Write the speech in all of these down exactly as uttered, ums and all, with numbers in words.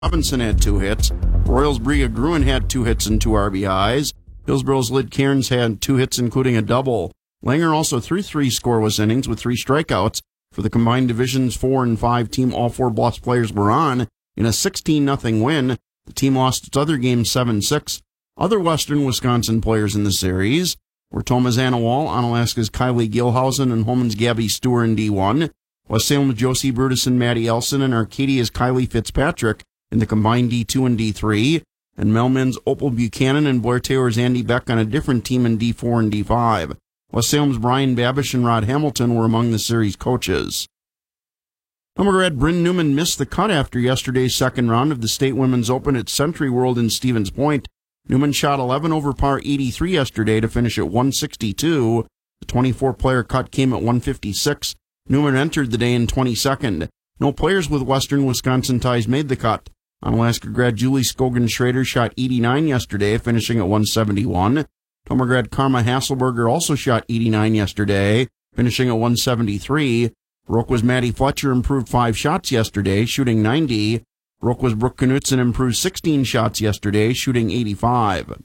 Robinson had two hits. Royals Briga Gruen had two hits and two R B Is. Hillsborough's Lyd Cairns had two hits, including a double. Langer also threw three scoreless innings with three strikeouts. For the combined divisions four and five team, all four Bluffs players were on in a sixteen nothing win. The team lost its other game seven six. Other Western Wisconsin players in the series were Thomas Anawal, Onalaska's Kylie Gilhausen, and Holman's Gabby Stewart in D one. West Salem's Josie Brutus and Maddie Elson, and Arcadia's Kylie Fitzpatrick in the combined D two and D three. And Melman's Opal Buchanan and Blair Taylor's Andy Beck on a different team in D four and D five. West Salem's Brian Babish and Rod Hamilton were among the series coaches. Novigrad Bryn Newman missed the cut after yesterday's second round of the State Women's Open at Century World in Stevens Point. Newman shot eleven over par eighty-three yesterday to finish at one sixty-two. The twenty-four player cut came at one fifty-six. Newman entered the day in twenty-second. No players with Western Wisconsin ties made the cut. Onalaska grad Julie Scogan Schrader shot eighty-nine yesterday, finishing at one seventy-one. Tomah grad Karma Hasselberger also shot eighty-nine yesterday, finishing at one seventy-three. Roqua's Maddie Fletcher improved five shots yesterday, shooting ninety. Roqua's Brooke Knutson improved sixteen shots yesterday, shooting eighty-five.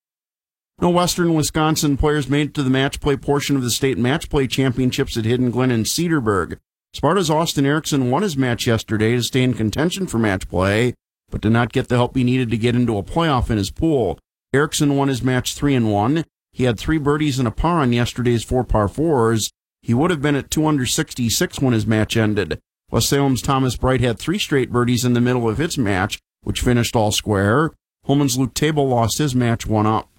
No Western Wisconsin players made it to the match play portion of the state match play championships at Hidden Glen and Cedarburg. Sparta's Austin Erickson won his match yesterday to stay in contention for match play, but did not get the help he needed to get into a playoff in his pool. Erickson won his match three and one. He had three birdies and a par on yesterday's four par fours. He would have been at two under sixty-six when his match ended. West Salem's Thomas Bright had three straight birdies in the middle of his match, which finished all square. Holman's Luke Table lost his match one up.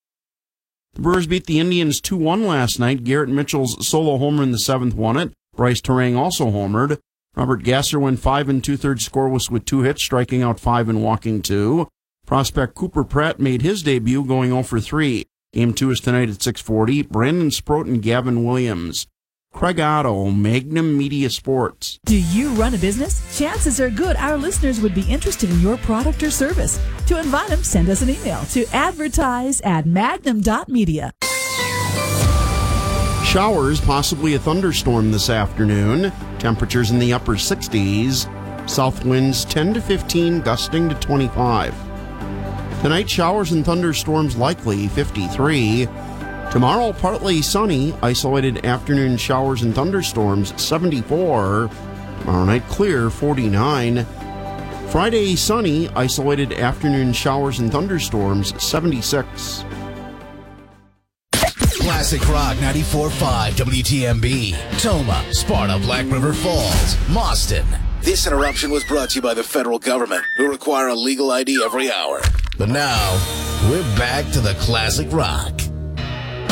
The Brewers beat the Indians two one last night. Garrett Mitchell's solo homer in the seventh won it. Bryce Terang also homered. Robert Gasser went five and two-thirds scoreless with two hits, striking out five and walking two. Prospect Cooper Pratt made his debut, going oh for three. Game two is tonight at six forty. Brandon Sproat and Gavin Williams. Craig Otto, Magnum Media Sports. Do you run a business? Chances are good our listeners would be interested in your product or service. To invite them, send us an email to advertise at magnum dot media. Showers, possibly a thunderstorm this afternoon. Temperatures in the upper sixties. South winds ten to fifteen, gusting to twenty-five. Tonight, showers and thunderstorms likely, fifty-three. Tomorrow, partly sunny, isolated afternoon showers and thunderstorms, seventy-four. Tomorrow night, clear, forty-nine. Friday, sunny, isolated afternoon showers and thunderstorms, seventy-six. Classic Rock ninety-four point five W T M B. Tomah, Sparta, Black River Falls, Mauston. This interruption was brought to you by the federal government, who require a legal I D every hour. But now, we're back to the Classic Rock.